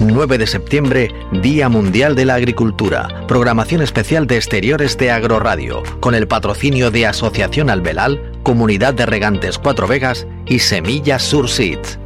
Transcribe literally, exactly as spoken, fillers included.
nueve de septiembre, Día Mundial de la Agricultura. Programación especial de exteriores de Agroradio, con el patrocinio de Asociación Albelal, Comunidad de Regantes Cuatro Vegas y Semillas Surseeds.